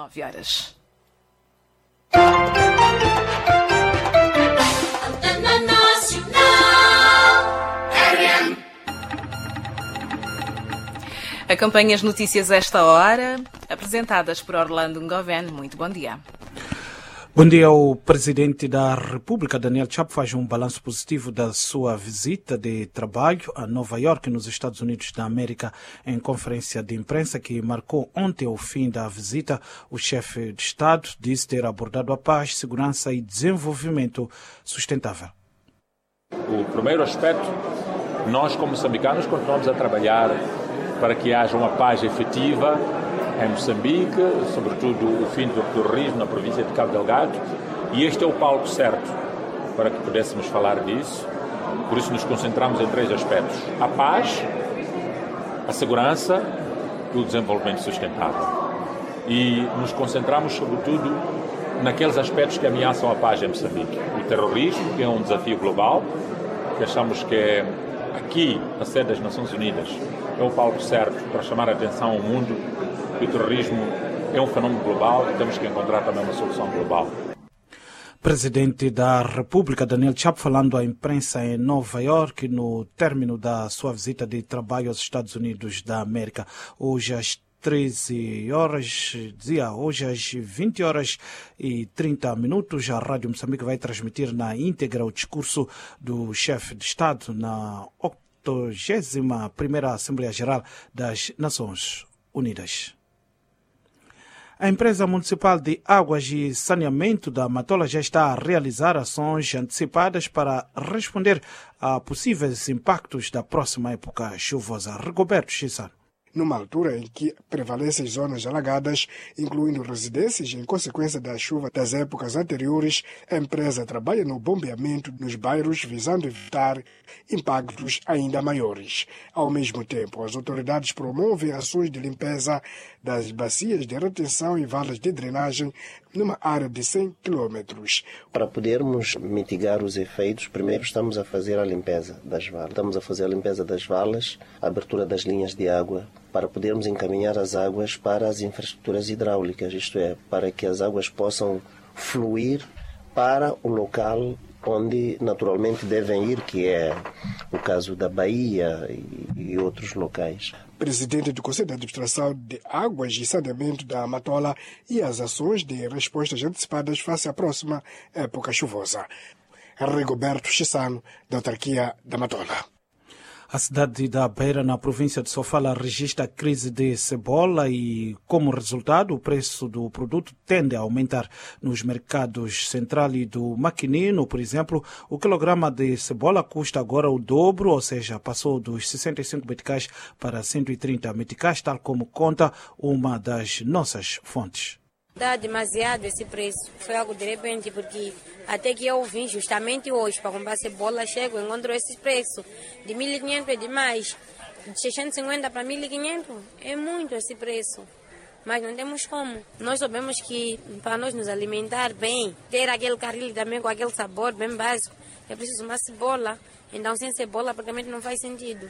9 horas. Acompanhe as notícias a esta hora, apresentadas por Orlando Ngoven. Muito bom dia. Bom dia. O presidente da República, Daniel Chapo, faz um balanço positivo da sua visita de trabalho a Nova York, nos Estados Unidos da América. Em conferência de imprensa que marcou ontem o fim da visita, o chefe de Estado disse ter abordado a paz, segurança e desenvolvimento sustentável. O primeiro aspecto, nós como moçambicanos continuamos a trabalhar para que haja uma paz efetiva em Moçambique, sobretudo o fim do terrorismo na província de Cabo Delgado, e este é o palco certo para que pudéssemos falar disso. Por isso nos concentramos em 3 aspectos: a paz, a segurança e o desenvolvimento sustentável. E nos concentramos sobretudo naqueles aspectos que ameaçam a paz em Moçambique. O terrorismo, que é um desafio global, que achamos que é aqui, a sede das Nações Unidas, é o palco certo para chamar a atenção ao mundo que o terrorismo é um fenómeno global e temos que encontrar também uma solução global. Presidente da República, Daniel Chapo, falando à imprensa em Nova York no término da sua visita de trabalho aos Estados Unidos da América. Hoje às 13 horas, hoje às 20 horas e 30 minutos, a Rádio Moçambique vai transmitir na íntegra o discurso do chefe de Estado na 81ª Assembleia Geral das Nações Unidas. A empresa municipal de águas e saneamento da Matola já está a realizar ações antecipadas para responder a possíveis impactos da próxima época chuvosa. Rigoberto Chissano. Numa altura em que prevalecem zonas alagadas, incluindo residências em consequência da chuva das épocas anteriores, a empresa trabalha no bombeamento nos bairros visando evitar impactos ainda maiores. Ao mesmo tempo, as autoridades promovem ações de limpeza das bacias de retenção e valas de drenagem numa área de 100 quilômetros. Para podermos mitigar os efeitos, primeiro estamos a fazer a limpeza das valas. Estamos a fazer a limpeza das valas, a abertura das linhas de água, para podermos encaminhar as águas para as infraestruturas hidráulicas, isto é, para que as águas possam fluir para o local onde naturalmente devem ir, que é o caso da Bahia e outros locais. Presidente do Conselho de Administração de Águas e Saneamento da Matola e as ações de respostas antecipadas face à próxima época chuvosa. Rigoberto Chissano, da autarquia da Matola. A cidade da Beira, na província de Sofala, registra crise de cebola e, como resultado, o preço do produto tende a aumentar. Nos mercados central e do Maquinino, por exemplo, o quilograma de cebola custa agora o dobro, ou seja, passou dos 65 meticais para 130 meticais, tal como conta uma das nossas fontes. Dá demasiado esse preço. Foi algo de repente, porque até que eu vim justamente hoje para comprar cebola, chego e encontro esses preços. De 1.500 é demais. De 650 para 1.500 é muito esse preço. Mas não temos como. Nós sabemos que para nós nos alimentar bem, ter aquele caril também com aquele sabor bem básico, é preciso uma cebola. Então sem cebola praticamente não faz sentido.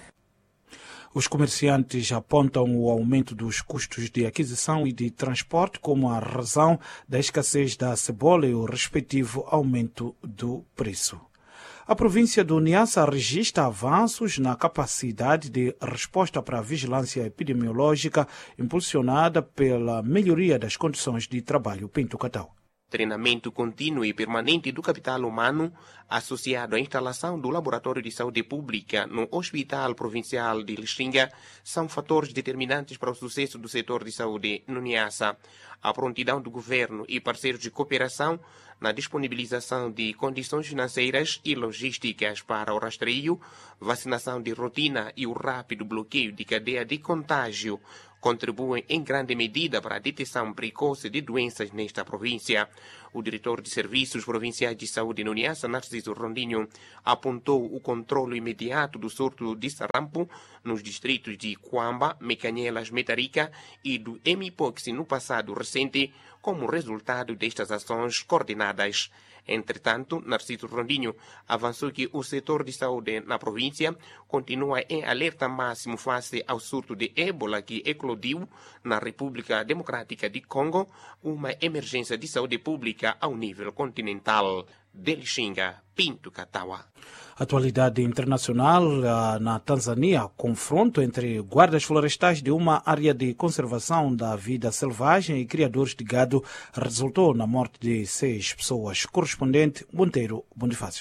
Os comerciantes apontam o aumento dos custos de aquisição e de transporte como a razão da escassez da cebola e o respectivo aumento do preço. A província do Niassa registra avanços na capacidade de resposta para a vigilância epidemiológica impulsionada pela melhoria das condições de trabalho. Pinto Catau. Treinamento contínuo e permanente do capital humano associado à instalação do Laboratório de Saúde Pública no Hospital Provincial de Lixinga são fatores determinantes para o sucesso do setor de saúde no Niassa. A prontidão do governo e parceiros de cooperação na disponibilização de condições financeiras e logísticas para o rastreio, vacinação de rotina e o rápido bloqueio de cadeia de contágio contribuem em grande medida para a detecção precoce de doenças nesta província. O diretor de Serviços Provinciais de Saúde no Niassa, Narciso Rondinho, apontou o controle imediato do surto de sarampo nos distritos de Cuamba, Mecanhelas, Metarica e do Mpox no passado recente como resultado destas ações coordenadas. Entretanto, Narciso Rondinho avançou que o setor de saúde na província continua em alerta máximo face ao surto de ébola que eclodiu na República Democrática de Congo, uma emergência de saúde pública ao nível continental. De Lixinga, Pinto Katawa. Atualidade internacional na Tanzânia, confronto entre guardas florestais de uma área de conservação da vida selvagem e criadores de gado resultou na morte de 6 pessoas. Correspondente Monteiro Bonifácio.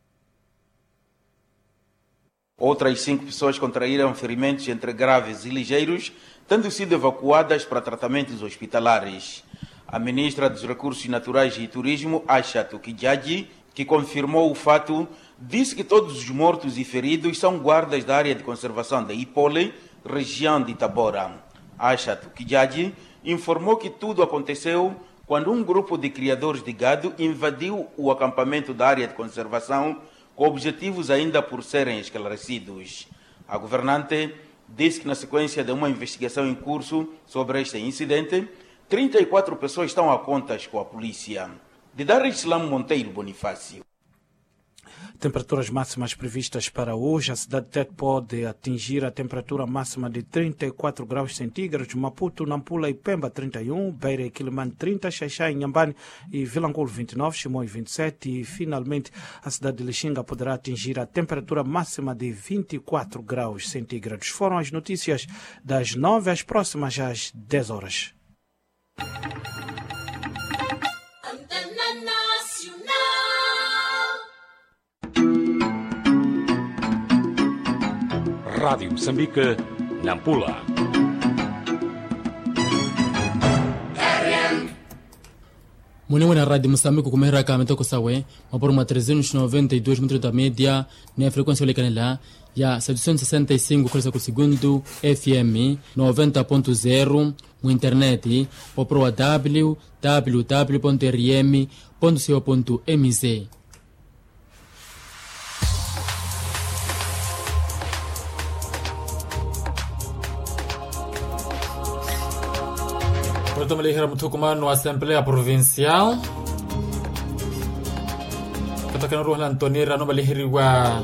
Outras 5 pessoas contraíram ferimentos entre graves e ligeiros, tendo sido evacuadas para tratamentos hospitalares. A ministra dos Recursos Naturais e Turismo, Aisha Tukijaji, que confirmou o fato, disse que todos os mortos e feridos são guardas da área de conservação da Ipole, região de Tabora. Aisha Tukijaji informou que tudo aconteceu quando um grupo de criadores de gado invadiu o acampamento da área de conservação com objetivos ainda por serem esclarecidos. A governante disse que na sequência de uma investigação em curso sobre este incidente, 34 pessoas estão a contas com a polícia. De Dar es Salaam, Monteiro Bonifácio. Temperaturas máximas previstas para hoje. A cidade de Tete pode atingir a temperatura máxima de 34 graus centígrados. Maputo, Nampula e Pemba 31, Beira e Quilimane 30, Xaixá, Inhambane e Vilanculo 29, Chimoio 27 e finalmente a cidade de Lixinga poderá atingir a temperatura máxima de 24 graus centígrados. Foram as notícias das 9 às próximas às 10 horas. Rádio Moçambique, Nampula. Muniwe na Rádio Moçambique kumehera kametoko sawe maporuma 392 metros da média na frequência olecanela ya 765 km por segundo FM 90.0 mu internet opro www.rm.co.mz. Estamos ali no Assembleia Provincial. Katakan ruh Antonira no balihiriwa.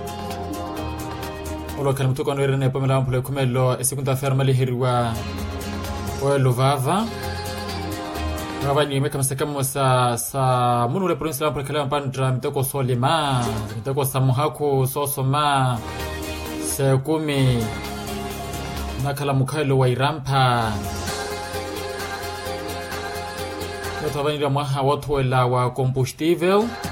Olo kan mutuko no irene pamela ampule kumelo segunda-feira malihiriwa. Oelo vava. Ngavani meka masakamo sa munule provincial ampule kala mpandra mitoko solima, mitoko samuhako sosoma. Sekumi nakala mukhailo wa irampa. Eu estava indo a watu wa combustível